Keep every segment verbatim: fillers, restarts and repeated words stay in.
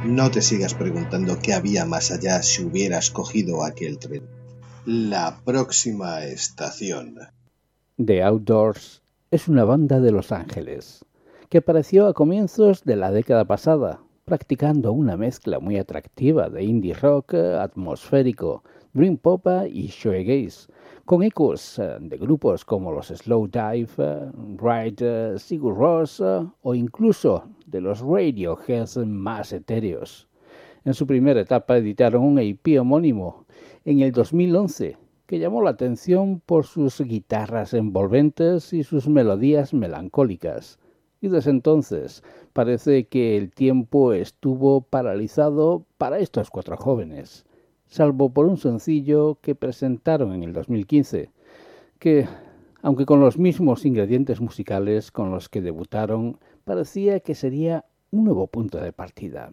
No te sigas preguntando qué había más allá si hubieras cogido aquel tren. La próxima estación. The Outdoors es una banda de Los Ángeles que apareció a comienzos de la década pasada, practicando una mezcla muy atractiva de indie rock atmosférico, dream pop y shoegaze, con ecos de grupos como los Slowdive, Ride, Sigur Rós o incluso de los Radiohead más etéreos. En su primera etapa editaron un E P homónimo en el dos mil once, que llamó la atención por sus guitarras envolventes y sus melodías melancólicas. Y desde entonces parece que el tiempo estuvo paralizado para estos cuatro jóvenes, salvo por un sencillo que presentaron en el dos mil quince, que, aunque con los mismos ingredientes musicales con los que debutaron, parecía que sería un nuevo punto de partida.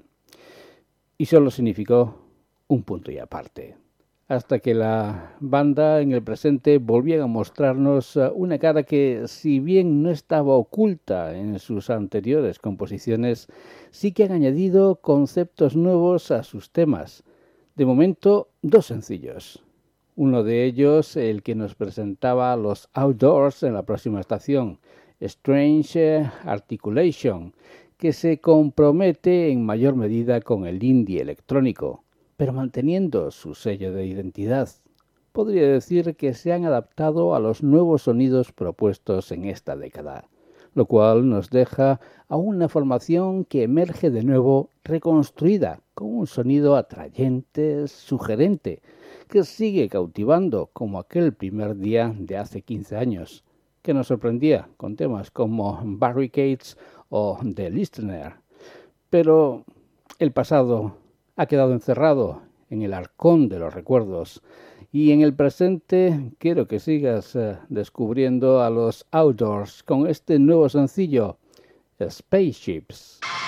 Y solo significó un punto y aparte, hasta que la banda en el presente volviera a mostrarnos una cara que, si bien no estaba oculta en sus anteriores composiciones, sí que han añadido conceptos nuevos a sus temas. De momento, dos sencillos. Uno de ellos, el que nos presentaba los Outdoors en la próxima estación, Strange Articulation, que se compromete en mayor medida con el indie electrónico, pero manteniendo su sello de identidad. Podría decir que se han adaptado a los nuevos sonidos propuestos en esta década, lo cual nos deja a una formación que emerge de nuevo reconstruida, con un sonido atrayente, sugerente, que sigue cautivando como aquel primer día de hace quince años, que nos sorprendía con temas como Barricades o The Listener. Pero el pasado ha quedado encerrado en el arcón de los recuerdos y en el presente quiero que sigas uh, descubriendo a los Outdoors con este nuevo sencillo, Spaceships.